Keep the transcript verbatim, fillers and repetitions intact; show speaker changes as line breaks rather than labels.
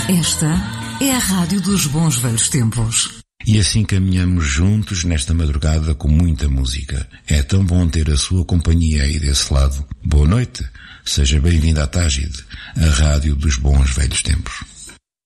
Esta é a Rádio dos Bons Velhos Tempos.
E assim caminhamos juntos nesta madrugada com muita música. É tão bom ter a sua companhia aí desse lado. Boa noite. Seja bem-vindo à Tágide, a Rádio dos Bons Velhos Tempos.